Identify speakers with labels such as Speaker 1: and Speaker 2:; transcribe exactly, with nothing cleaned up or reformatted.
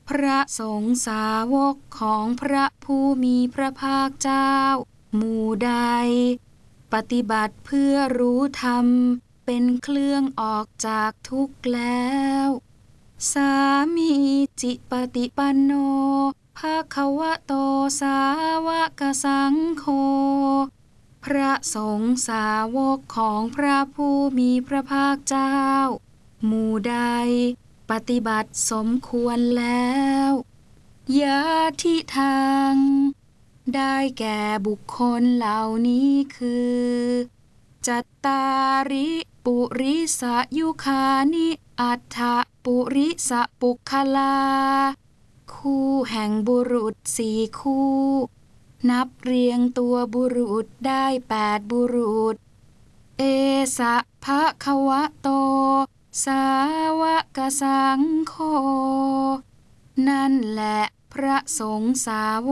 Speaker 1: พระสงฆ์สาวกของพระผู้มีพระภาคเจ้าหมู่ใดปฏิบัติเพื่อรู้ธรรมเป็นเครื่องออกจากทุกข์แล้วสามีจิปฏิปันโนภควโตสาวกสังโฆพระสงฆ์สาวกของพระผู้มีพระภาคเจ้าหมู่ใดปฏิบัติสมควรแล้วยะทิทางได้แก่บุคคลเหล่านี้คือจัตตาริปุริสยุคานิอัฏฐปุริสปุคคลาคู่แห่งบุรุษสี่คู่นับเรียงตัวบุรุษได้แปดบุรุษเอสะภะคะวะโตสาวกสังโฆนั่นแหละพระสงฆ์สาว